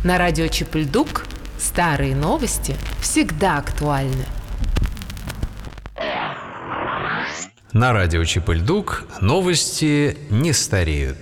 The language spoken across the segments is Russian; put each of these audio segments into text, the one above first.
На радио Чип-Ль-Дук старые новости всегда актуальны. На радио Чип-Ль-Дук новости не стареют.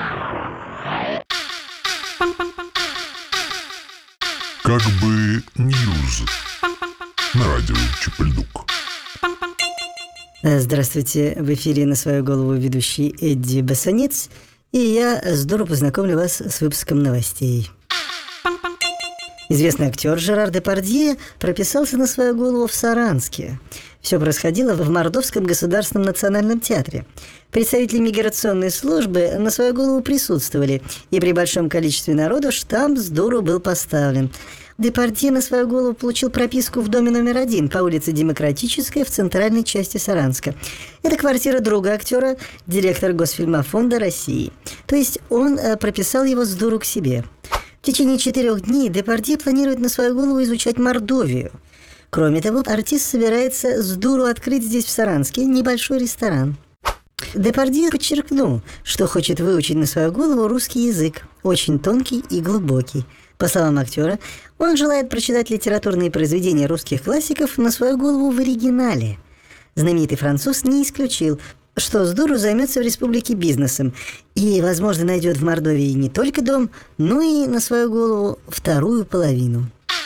Как бы Ньюз на радио Чип-Ль-Дук. Здравствуйте, в эфире «На свою голову» ведущий Эдди Басанец, и я здорово познакомлю вас с выпуском новостей. Известный актер Жерар Депардье прописался на свою голову в Саранске. Все происходило в Мордовском государственном национальном театре. Представители миграционной службы на свою голову присутствовали, и при большом количестве народу штамп с дуру был поставлен. Депардье на свою голову получил прописку в доме номер 1 по улице Демократическая в центральной части Саранска. Это квартира друга актера, директора Госфильмофонда России. То есть он прописал его с дуру к себе. В течение 4 дней Депардье планирует на свою голову изучать Мордовию. Кроме того, артист собирается с дуру открыть здесь, в Саранске, небольшой ресторан. Депардье подчеркнул, что хочет выучить на свою голову русский язык, очень тонкий и глубокий. По словам актера, он желает прочитать литературные произведения русских классиков на свою голову в оригинале. Знаменитый француз не исключил, что с дуру займется в республике бизнесом и, возможно, найдет в Мордовии не только дом, но и на свою голову вторую половину.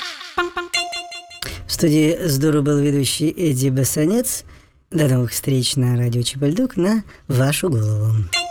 В студии с дуру был ведущий Эдди Басанец. До новых встреч на радио Чип-Ль-Дук на вашу голову.